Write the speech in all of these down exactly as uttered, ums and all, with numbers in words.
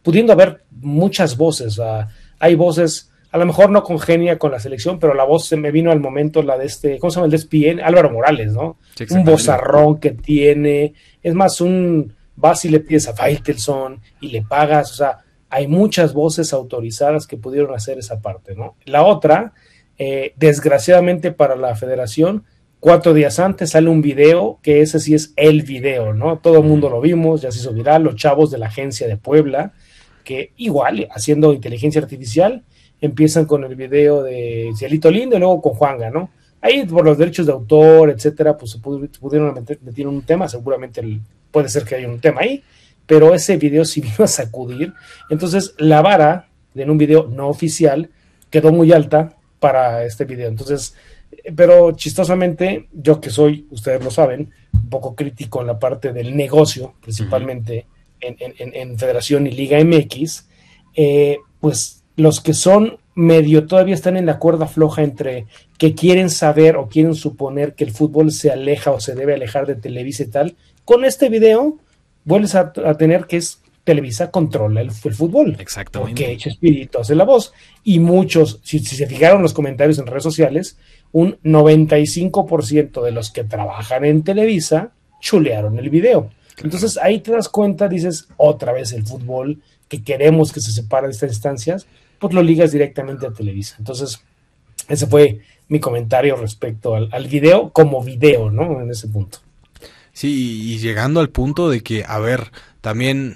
pudiendo haber muchas voces. Uh, hay voces, a lo mejor no congenia con la selección, pero la voz se me vino al momento, la de este, ¿cómo se llama? El de E S P N, Álvaro Morales, ¿no? Sí, un vozarrón que tiene, es más, un vas y le pides a Faitelson y le pagas, o sea, hay muchas voces autorizadas que pudieron hacer esa parte, ¿no? La otra, eh, desgraciadamente para la federación, cuatro días antes sale un video, que ese sí es el video, ¿no? Todo el mundo lo vimos, ya se hizo viral, los chavos de la agencia de Puebla, que igual, haciendo inteligencia artificial, empiezan con el video de Cielito Lindo y luego con Juanga, ¿no? Ahí por los derechos de autor, etcétera, pues se pudieron meter, meter un tema, seguramente el, puede ser que haya un tema ahí, pero ese video sí vino a sacudir. Entonces la vara en un video no oficial quedó muy alta para este video. Entonces, pero chistosamente, yo que soy, ustedes lo saben, un poco crítico en la parte del negocio, principalmente uh-huh. en, en, en Federación y Liga M X, eh, pues los que son medio todavía están en la cuerda floja entre que quieren saber o quieren suponer que el fútbol se aleja o se debe alejar de Televisa y tal, con este video vuelves a, a tener que es Televisa controla el, el fútbol. Exactamente. Porque Chespirito hace la voz. Y muchos, si, si se fijaron en los comentarios en redes sociales, un noventa y cinco por ciento de los que trabajan en Televisa chulearon el video. Claro. Entonces ahí te das cuenta, dices, otra vez el fútbol, que queremos que se separe de estas instancias, pues lo ligas directamente a Televisa. Entonces, ese fue mi comentario respecto al, al video como video, ¿no? En ese punto. Sí, y llegando al punto de que, a ver, también,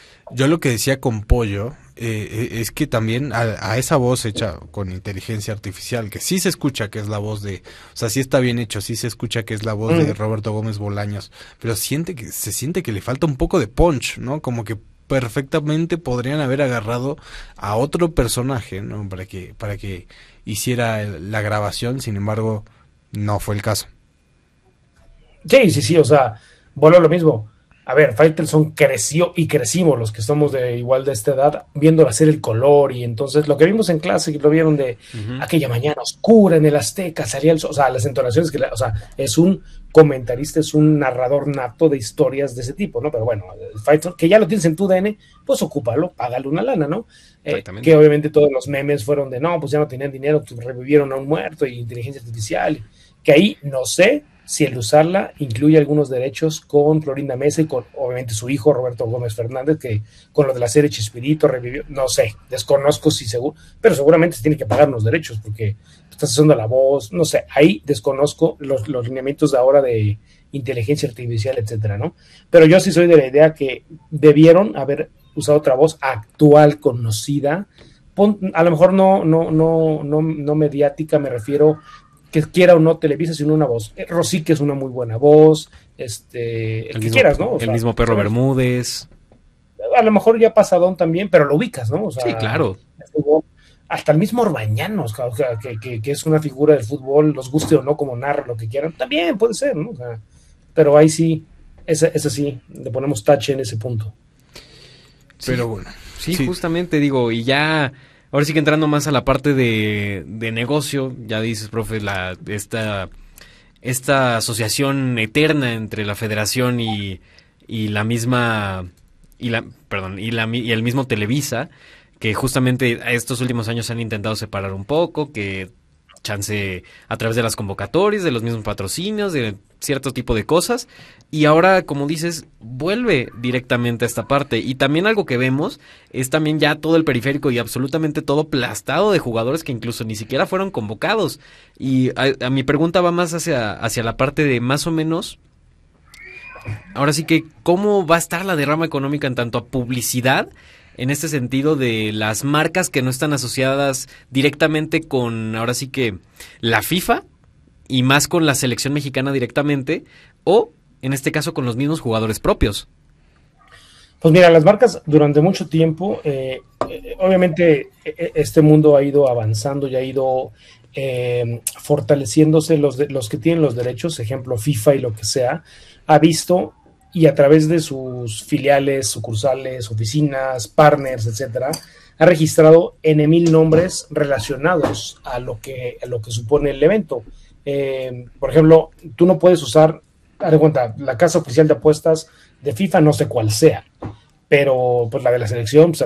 yo lo que decía con Pollo, eh, es que también a, a esa voz hecha con inteligencia artificial, que sí se escucha que es la voz de, o sea, sí está bien hecho, sí se escucha que es la voz mm. de Roberto Gómez Bolaños, pero siente que se siente que le falta un poco de punch, ¿no? Como que perfectamente podrían haber agarrado a otro personaje, ¿no? Para que, para que hiciera la grabación, sin embargo, no fue el caso. Sí, sí, sí, o sea, voló lo mismo. A ver, Faitelson creció y crecimos los que somos de igual de esta edad, viéndolo hacer el color, y entonces lo que vimos en clase, que lo vieron de uh-huh. aquella mañana oscura en el Azteca, salía el sol, o sea, las entonaciones que, la, o sea, es un comentarista, es un narrador nato de historias de ese tipo, ¿no? Pero bueno, Faitelson, que ya lo tienes en tu D N, pues ocúpalo, págale una lana, ¿no? Eh, que obviamente todos los memes fueron de, no, pues ya no tenían dinero, pues revivieron a un muerto y inteligencia artificial, que ahí, no sé, si el usarla incluye algunos derechos con Florinda Mesa y con obviamente su hijo Roberto Gómez Fernández, que con lo de la serie Chespirito revivió, no sé, desconozco si seguro, pero seguramente se tiene que pagar los derechos porque estás haciendo la voz, no sé, ahí desconozco los, los lineamientos de ahora de inteligencia artificial, etcétera, ¿no? Pero yo sí soy de la idea que debieron haber usado otra voz actual, conocida, a lo mejor no, no, no, no, no mediática, me refiero que quiera o no Televisa, sino una voz. Rosique es una muy buena voz, este, el, el que mismo, quieras, ¿no? O el sea, mismo Perro ¿sabes? Bermúdez. A lo mejor ya pasadón también, pero lo ubicas, ¿no? O sea, sí, claro. Hasta el mismo Orbañanos, o sea, que, que, que es una figura del fútbol, los guste o no, como narra, lo que quieran, también puede ser, ¿no? O sea, pero ahí sí, ese, ese sí, le ponemos tache en ese punto. Pero sí, bueno. Sí, sí, justamente digo, y ya... Ahora sí que entrando más a la parte de, de negocio, ya dices, profe, la esta esta asociación eterna entre la federación y, y la misma y la perdón y la y el mismo Televisa, que justamente estos últimos años han intentado separar un poco, que chance a través de las convocatorias, de los mismos patrocinios, de cierto tipo de cosas, y ahora, como dices, vuelve directamente a esta parte. Y también algo que vemos es también ya todo el periférico y absolutamente todo plastado de jugadores que incluso ni siquiera fueron convocados. Y a, a mi pregunta va más hacia, hacia la parte de más o menos, ahora sí que, ¿cómo va a estar la derrama económica en tanto a publicidad? En este sentido de las marcas que no están asociadas directamente con, ahora sí que, la FIFA y más con la selección mexicana directamente, o en este caso con los mismos jugadores propios. Pues mira, las marcas durante mucho tiempo, eh, eh, obviamente eh, este mundo ha ido avanzando y ha ido eh, fortaleciéndose, los, de, los que tienen los derechos, ejemplo FIFA y lo que sea, ha visto y a través de sus filiales, sucursales, oficinas, partners, etcétera, ha registrado N mil nombres relacionados a lo que, a lo que supone el evento. Eh, por ejemplo, tú no puedes usar, haz de cuenta, la casa oficial de apuestas de FIFA, no sé cuál sea, pero pues la de la selección, pues,